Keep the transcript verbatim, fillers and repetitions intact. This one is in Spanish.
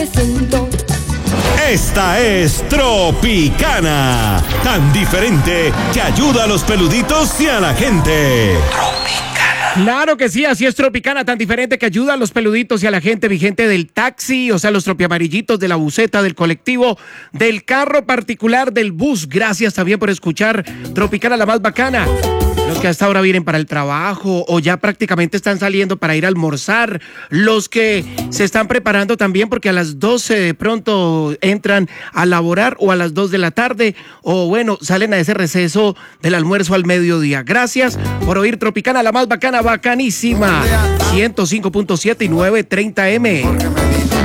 Esta es Tropicana, tan diferente que ayuda a los peluditos y a la gente. Claro que sí, así es Tropicana, tan diferente que ayuda a los peluditos y a la gente vigente del taxi, o sea, los tropiamarillitos, de la buseta, del colectivo, del carro particular, del bus. Gracias también por escuchar Tropicana, la más bacana. Los que hasta ahora vienen para el trabajo o ya prácticamente están saliendo para ir a almorzar. Los que se están preparando también porque a las doce de pronto entran a laborar o a las dos de la tarde o bueno, salen a ese receso del almuerzo al mediodía. Gracias por oír Tropicana, la más bacana, bacanísima. ciento cinco punto siete y novecientos treinta eme.